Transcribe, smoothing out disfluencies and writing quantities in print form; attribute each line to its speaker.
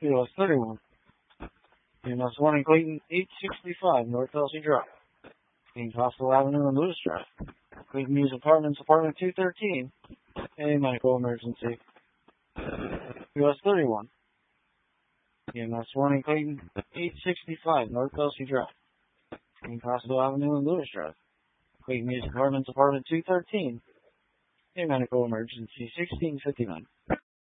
Speaker 1: US 31. EMS 1 in Clayton, 865 North Elsie Drive. Kings Hospital Avenue and Lewis Drive. Clayton News Apartments, Apartment 213. A medical emergency. US 31. EMS 1 in Clayton, 865 North Elsie Drive. Kings Hospital Avenue and Lewis Drive. Clayton News Apartments, Apartment 213. A medical emergency, 1659.